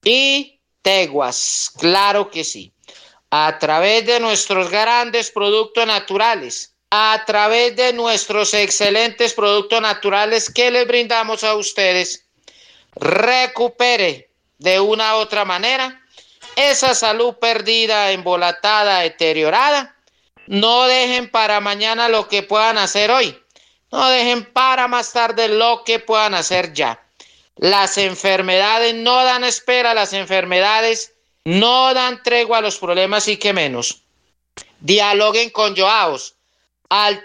y Teguas, claro que sí. A través de nuestros grandes productos naturales, a través de nuestros excelentes productos naturales que les brindamos a ustedes, recupere de una u otra manera esa salud perdida, embolatada, deteriorada. No dejen para mañana lo que puedan hacer hoy. No dejen para más tarde lo que puedan hacer ya. Las enfermedades no dan espera, las enfermedades no dan tregua a los problemas y que menos. Dialoguen con Joaos al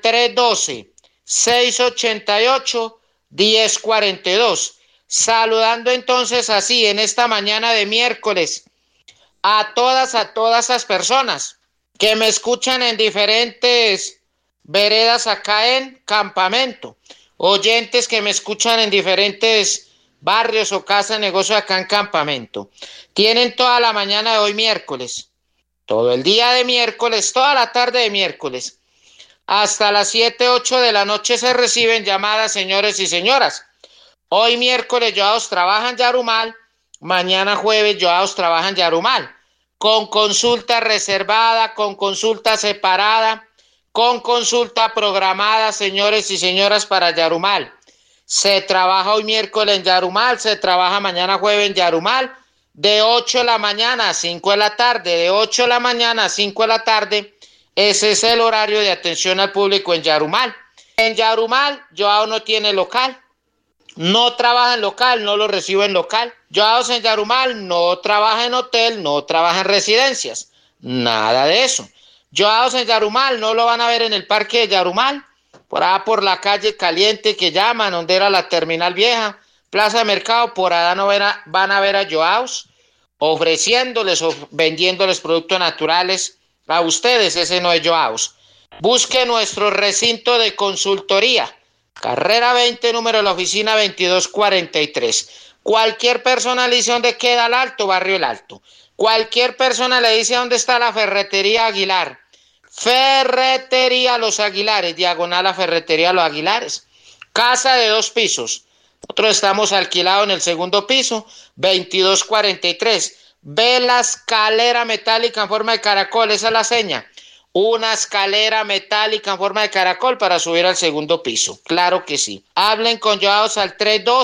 312-688-1042. Saludando entonces así en esta mañana de miércoles a todas esas personas que me escuchan en diferentes veredas acá en Campamento, oyentes que me escuchan en diferentes barrios o casas de negocio acá en Campamento. Tienen toda la mañana de hoy miércoles, todo el día de miércoles, toda la tarde de miércoles, hasta las 7, 8 de la noche se reciben llamadas, señores y señoras. Hoy miércoles Joaos trabaja en Yarumal, mañana jueves Joaos trabaja en Yarumal, con consulta reservada, con consulta separada, con consulta programada, señores y señoras, para Yarumal. Se trabaja hoy miércoles en Yarumal, se trabaja mañana jueves en Yarumal, de 8 de la mañana a 5 de la tarde, de 8 de la mañana a 5 de la tarde, ese es el horario de atención al público en Yarumal. En Yarumal, Joao no tiene local, no trabaja en local, no lo recibo en local. Joao en Yarumal no trabaja en hotel, no trabaja en residencias, nada de eso. Joao en Yarumal no lo van a ver en el parque de Yarumal, por allá por la calle Caliente que llaman, donde era la terminal vieja, Plaza de Mercado, por allá no van a ver a Joao ofreciéndoles o vendiéndoles productos naturales a ustedes. Ese no es Joao. Busque nuestro recinto de consultoría, carrera 20, número de la oficina 2243. Cualquier persona le dice dónde queda el Alto, barrio El Alto. Cualquier persona le dice dónde está la ferretería Aguilar. Ferretería Los Aguilares, diagonal a Ferretería Los Aguilares. Casa de 2 pisos. Nosotros estamos alquilados en el segundo piso, 2243. Ve la escalera metálica en forma de caracol, esa es la seña. Una escalera metálica en forma de caracol para subir al segundo piso. Claro que sí. Hablen con Joaos al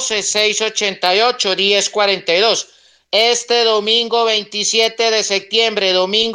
312-688-1042. Este domingo 27 de septiembre,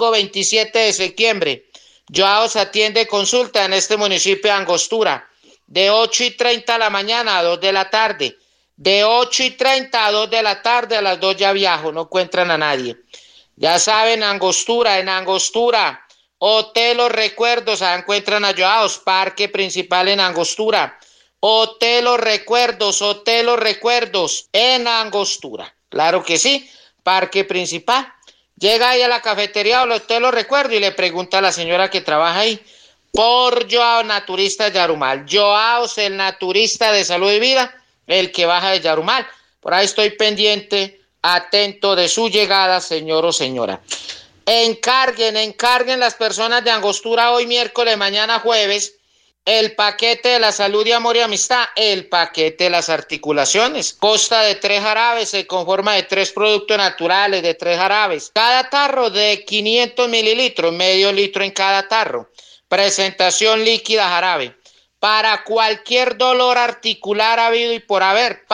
Joaos atiende consulta en este municipio de Angostura, de 8:30 de la mañana a 2 de la tarde. De 8:30 a 2 de la tarde, a las 2 ya viajo, no encuentran a nadie. Ya saben, en Angostura, Hotel Los Recuerdos, encuentran a Joaos, Parque Principal en Angostura. Hotel Los Recuerdos en Angostura. Claro que sí, Parque Principal. Llega ahí a la cafetería o Hotel Los Recuerdos y le pregunta a la señora que trabaja ahí por Joao, naturista de Yarumal. Joaos, el naturista de salud y vida, el que baja de Yarumal. Por ahí estoy pendiente, atento de su llegada, señor o señora. Encarguen las personas de Angostura hoy miércoles, mañana jueves, el paquete de la salud y amor y amistad, el paquete de las articulaciones. Consta de 3 jarabes, se conforma de 3 productos naturales, de 3 jarabes. Cada tarro de 500 mililitros, medio litro en cada tarro. Presentación líquida jarabe. Para cualquier dolor articular habido y por haber.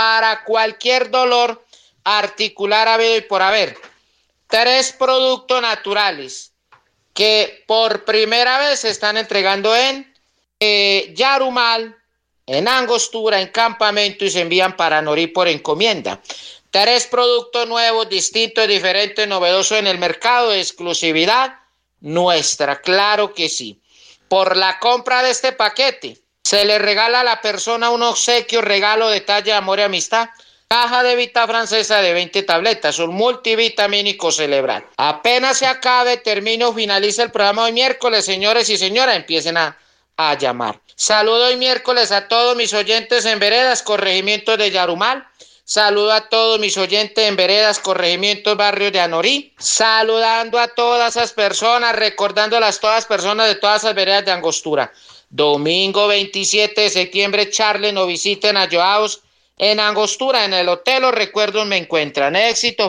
3 productos naturales que por primera vez se están entregando en Yarumal, en Angostura, en Campamento y se envían para Norí por encomienda. 3 productos nuevos, distintos, diferentes, novedosos en el mercado, de exclusividad nuestra, claro que sí. Por la compra de este paquete se le regala a la persona un obsequio, regalo, detalle, amor y amistad. Caja de Vita Francesa de 20 tabletas, un multivitamínico Celebral. Apenas se acabe, termine o finalice el programa hoy miércoles, señores y señoras, empiecen a llamar. Saludo hoy miércoles a todos mis oyentes en Veredas, corregimientos de Yarumal. Saludo a todos mis oyentes en Veredas, corregimientos, barrios de Anorí. Saludando a todas esas personas, recordándolas todas personas de todas esas veredas de Angostura. Domingo 27 de septiembre, charlen o visiten a Joaos en Angostura, en el Hotel Los Recuerdos me encuentran. Éxito.